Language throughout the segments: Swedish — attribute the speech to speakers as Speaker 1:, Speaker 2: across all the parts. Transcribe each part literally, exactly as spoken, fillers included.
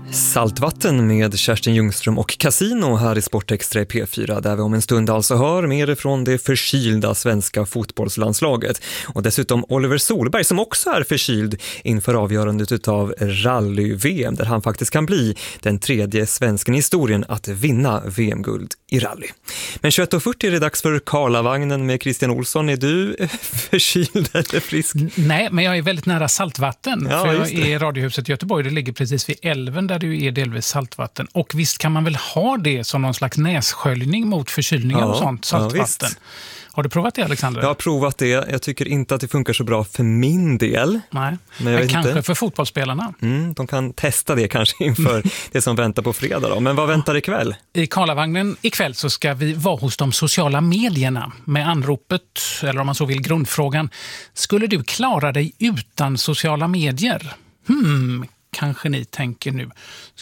Speaker 1: Saltvatten med Kerstin Ljungström och Casino här i Sportextra i P fyra, där vi om en stund alltså hör mer från det förkylda svenska fotbollslandslaget. Och dessutom Oliver Solberg som också är förkyld inför avgörandet utav rally-V M, där han faktiskt kan bli den tredje svensken i historien att vinna V M-guld i rally. Men tjugoett och fyrtio är det dags för Karlavagnen med Christian Olsson. Är du förkyld eller frisk?
Speaker 2: Nej, men jag är väldigt nära saltvatten.
Speaker 1: Ja,
Speaker 2: för jag är i Radiohuset i Göteborg. Det ligger precis vid älven där det är delvis saltvatten. Och visst kan man väl ha det som någon slags nässköljning mot förkylningar
Speaker 1: ja,
Speaker 2: och sånt, saltvatten.
Speaker 1: Ja,
Speaker 2: har du provat det, Alexander?
Speaker 1: Jag har provat det. Jag tycker inte att det funkar så bra för min del.
Speaker 2: Nej,
Speaker 1: men, jag
Speaker 2: men kanske
Speaker 1: inte.
Speaker 2: för fotbollsspelarna.
Speaker 1: Mm, de kan testa det kanske inför det som väntar på fredag då. Men vad väntar ikväll?
Speaker 2: I Karlavagnen ikväll så ska vi vara hos de sociala medierna med anropet, eller om man så vill grundfrågan: skulle du klara dig utan sociala medier? Hmm, kanske ni tänker nu.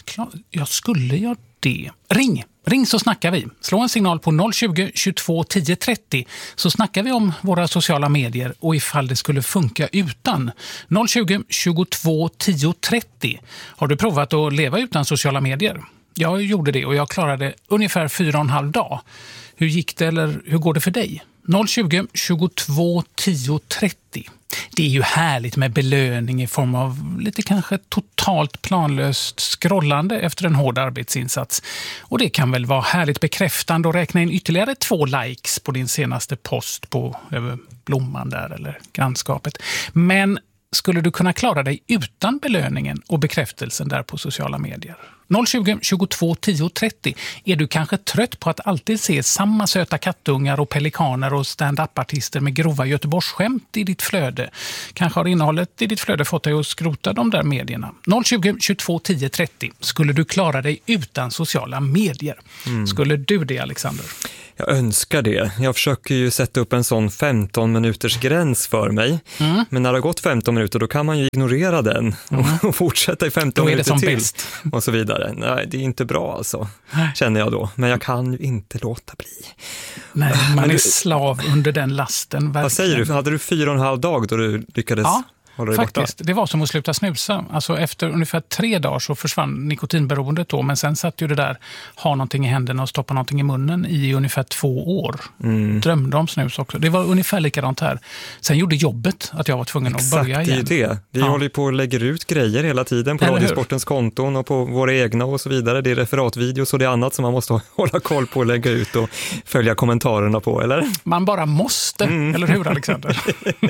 Speaker 2: Ja, skulle jag det? Ring! Ring så snackar vi. Slå en signal på noll tjugo, tjugotvå, tio trettio så snackar vi om våra sociala medier och ifall det skulle funka utan. noll tjugo, tjugotvå, tio trettio. Har du provat att leva utan sociala medier? Jag gjorde det och jag klarade ungefär fyra och en halv dag. Hur gick det eller hur går det för dig? noll tjugo, tjugotvå, tio trettio. Det är ju härligt med belöning i form av lite kanske totalt planlöst scrollande efter en hård arbetsinsats. Och det kan väl vara härligt bekräftande att räkna in ytterligare två likes på din senaste post på över blomman där eller grannskapet. Men skulle du kunna klara dig utan belöningen och bekräftelsen där på sociala medier? noll tjugo, tjugotvå, tio trettio. Är du kanske trött på att alltid se samma söta kattungar och pelikaner och stand-up-artister med grova Göteborgsskämt i ditt flöde? Kanske har innehållet i ditt flöde fått dig att skrota de där medierna. noll tjugo, tjugotvå, tio trettio. Skulle du klara dig utan sociala medier? Mm. Skulle du det, Alexander?
Speaker 1: Jag önskar det. Jag försöker ju sätta upp en sån femton minuters gräns för mig. Mm. Men när det har gått femton minuter då kan man ju ignorera den mm. och fortsätta i femton
Speaker 2: då är
Speaker 1: minuter
Speaker 2: det som
Speaker 1: till.
Speaker 2: Bäst.
Speaker 1: Och så vidare. Nej, det är inte bra alltså, känner jag då. Men jag kan ju inte låta bli.
Speaker 2: Nej, man är du, slav under den lasten. Verkligen.
Speaker 1: Vad säger du? Hade du fyra och en halv dag då du lyckades...
Speaker 2: Ja. Faktiskt,
Speaker 1: borta?
Speaker 2: Det var som att sluta snusa. Alltså efter ungefär tre dagar så försvann nikotinberoendet då, men sen satt ju det där ha någonting i händerna och stoppa någonting i munnen i ungefär två år. Mm. Drömde om snus också. Det var ungefär likadant här. Sen gjorde jobbet att jag var tvungen
Speaker 1: Exakt,
Speaker 2: att börja igen.
Speaker 1: Exakt, det är det. Vi ja. håller ju på och lägger ut grejer hela tiden på Radiosportens konton och på våra egna och så vidare. Det är referatvideos och det är annat som man måste hålla koll på och lägga ut och följa kommentarerna på, eller?
Speaker 2: Man bara måste, mm. eller hur, Alexander?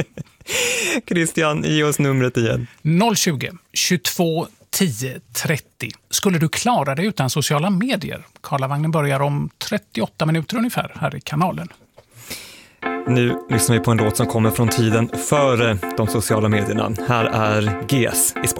Speaker 1: Christian, ge oss numret igen.
Speaker 2: noll tjugo, tjugotvå, tio trettio. Skulle du klara dig utan sociala medier? Karlavagnen börjar om trettioåtta minuter ungefär här i kanalen.
Speaker 1: Nu lyssnar vi på en låt som kommer från tiden före de sociala medierna. Här är G S i Sport.